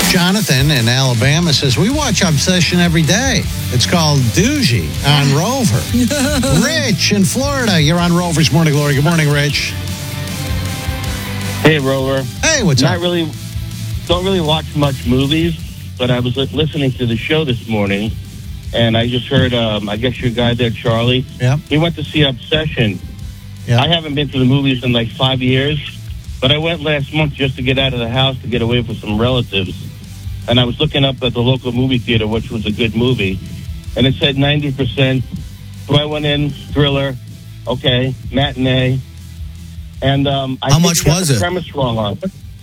Jonathan in Alabama says, we watch Obsession every day. It's called Doogie on Rover. Rich in Florida, you're on Rover's Morning Glory. Good morning, Rich. Hey, Rover. Hey, what's up? Don't really watch much movies, but I was listening to the show this morning, and I just heard, I guess your guy there, Charlie. Yeah. He went to see Obsession. Yeah. I haven't been to the movies in like 5 years, but I went last month just to get out of the house to get away from some relatives. And I was looking up at the local movie theater, which was a good movie, and it said 90%. So I went in, thriller, okay, matinee. And how much was it? Premise wrong on.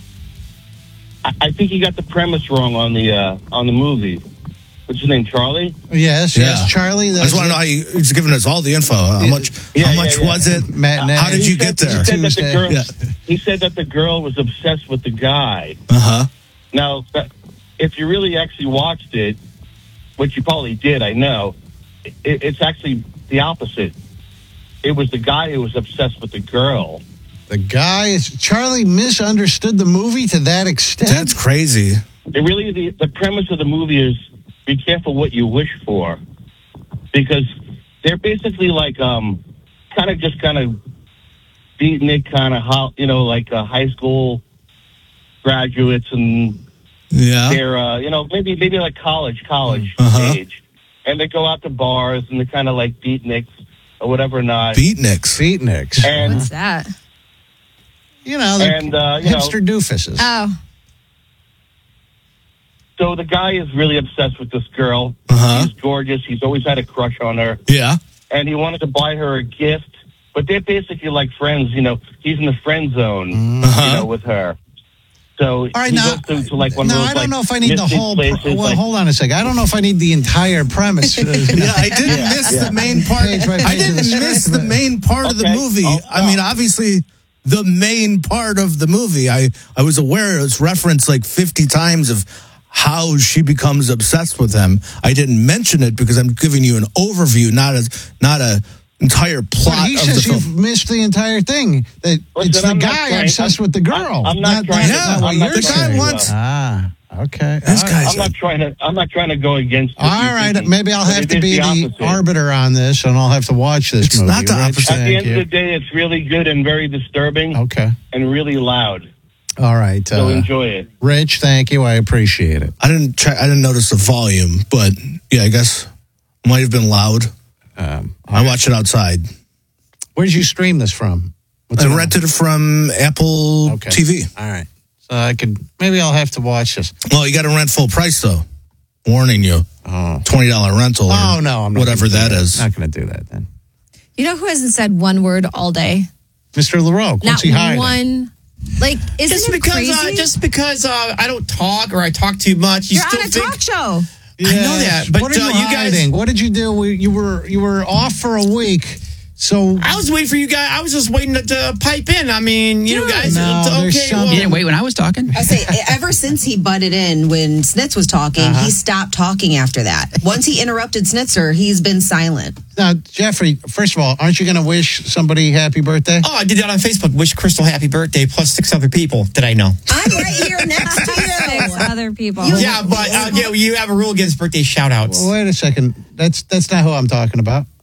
I think he got the premise wrong on the movie. What's his name, Charlie? Yes, Charlie. I just want to know how he's giving us all the info. How much was it? Matinee. How did you get there? He said that the girl was obsessed with the guy. Uh-huh. Now, if you really actually watched it, which you probably did, I know, it's actually the opposite. It was the guy who was obsessed with the girl. The guy, Charlie misunderstood the movie to that extent? That's crazy. The premise of the movie is be careful what you wish for. Because they're basically like, kind of beatnik, like high school graduates, and they're, maybe like college age. And they go out to bars, and they're kind of like beatniks or whatever not. Beatniks. And what's that? Hipster doofuses. Oh. So the guy is really obsessed with this girl. She's gorgeous. He's always had a crush on her. Yeah. And he wanted to buy her a gift. But they're basically like friends. He's in the friend zone, with her. So all right, he goes to like one of those, I don't know if I need the whole places. Hold on a second. I don't know if I need the entire premise. I didn't miss the main part. I didn't miss the main part of the movie. I mean, obviously, the main part of the movie. I was aware it was referenced like 50 times of how she becomes obsessed with him. I didn't mention it because I'm giving you an overview, not a entire plot he of says the film. You've missed the entire thing. It's the guy obsessed with the girl. I'm not trying to. The guy wants. Okay. I'm not trying to go against. All right, maybe I'll have to be the arbiter on this, and I'll have to watch this movie. It's not the opposite. At the end of the day, it's really good and very disturbing. Okay. And really loud. All right. So enjoy it. Rich, thank you. I appreciate it. I didn't notice the volume, but yeah, I guess it might have been loud. I watched it outside. Where did you stream this from? I rented it from Apple TV. All right. So maybe I'll have to watch this. Well, you got to rent full price, though. Warning you. $20 rental. Oh, no. I'm not whatever that is. Not going to do that then. You know who hasn't said one word all day? Mr. LaRoque. What's he hiding? Not one. Like, isn't it crazy? Just because I don't talk or I talk too much. You're on a talk show. Yeah. I know that, but what are you hiding? What did you do? You were off for a week. So I was waiting for you guys. I was just waiting to pipe in. I mean, you guys. You didn't wait when I was talking. I say ever since he butted in when Snitz was talking, he stopped talking after that. Once he interrupted Snitzer, he's been silent. Now, Jeffrey, first of all, aren't you going to wish somebody happy birthday? Oh, I did that on Facebook. Wish Crystal happy birthday plus 6 other people that I know. I'm right here next to you. 6 other people. Yeah, but you have a rule against birthday shout outs. Well, wait a second. That's not who I'm talking about.